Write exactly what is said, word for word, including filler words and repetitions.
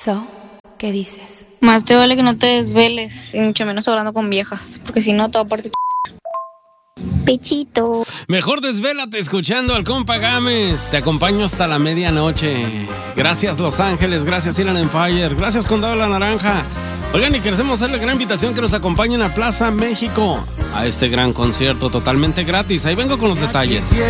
So, ¿qué dices? Más te vale que no te desveles, y mucho menos hablando con viejas, porque si no, toda parte pechito. Mejor desvélate escuchando al compa Gámez. Te acompaño hasta la medianoche. Gracias, Los Ángeles. Gracias, Inland Empire. Gracias, Condado de la Naranja. Oigan, y queremos hacer la gran invitación que nos acompañen a Plaza México a este gran concierto totalmente gratis. Ahí vengo con los detalles.